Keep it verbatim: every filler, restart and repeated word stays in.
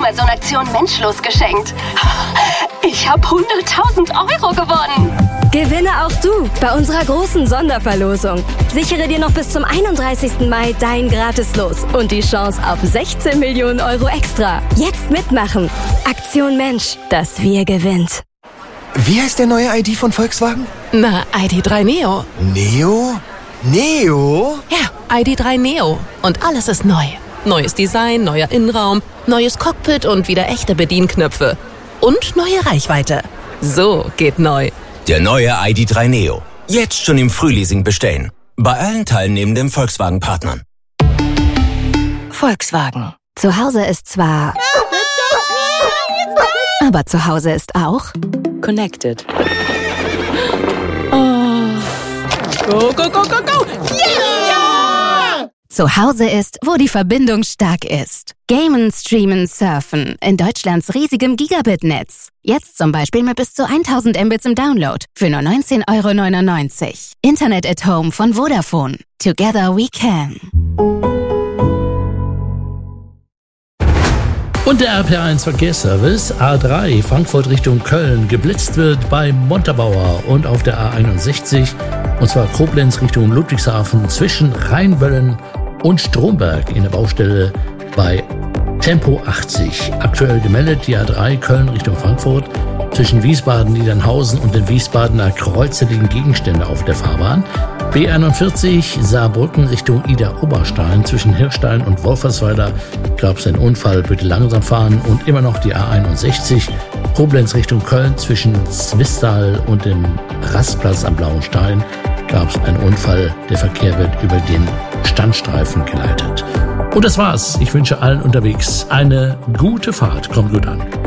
mal so eine Aktion Menschlos geschenkt. Ich habe hunderttausend Euro gewonnen. Gewinne auch du bei unserer großen Sonderverlosung. Sichere dir noch bis zum einunddreißigsten Mai dein Gratis-Los und die Chance auf sechzehn Millionen Euro extra. Jetzt mitmachen. Aktion Mensch, das Wir gewinnt. Wie heißt der neue I D von Volkswagen? Na, I D drei Neo. Neo? Neo? Ja, I D drei Neo. Und alles ist neu. Neues Design, neuer Innenraum, neues Cockpit und wieder echte Bedienknöpfe. Und neue Reichweite. So geht neu. Der neue I D drei Neo. Jetzt schon im Frühleasing bestellen. Bei allen teilnehmenden Volkswagen-Partnern. Volkswagen. Zu Hause ist zwar... aber zu Hause ist auch... Connected. Oh. Go, go, go, go, go! Yeah! Zu Hause ist, wo die Verbindung stark ist. Gamen, streamen, surfen. In Deutschlands riesigem Gigabit-Netz. Jetzt zum Beispiel mit bis zu tausend Mbits im Download. Für nur neunzehn Euro neunundneunzig. Internet at Home von Vodafone. Together we can. Und der R P eins Verkehrsservice A drei Frankfurt Richtung Köln geblitzt wird bei Montabaur und auf der A einundsechzig, und zwar Koblenz Richtung Ludwigshafen zwischen Rheinwöllen und Stromberg in der Baustelle bei Tempo achtzig. Aktuell gemeldet die A drei Köln Richtung Frankfurt. Zwischen Wiesbaden, Niedernhausen und dem Wiesbadener Kreuzer liegen Gegenstände auf der Fahrbahn. B einundvierzig Saarbrücken Richtung Ida-Oberstein. Zwischen Hirstein und Wolfersweiler gab es einen Unfall, bitte langsam fahren. Und immer noch die A einundsechzig Koblenz Richtung Köln. Zwischen Zwistal und dem Rastplatz am Blauen Stein gab es einen Unfall. Der Verkehr wird über den Standstreifen geleitet. Und das war's. Ich wünsche allen unterwegs eine gute Fahrt. Kommt gut an.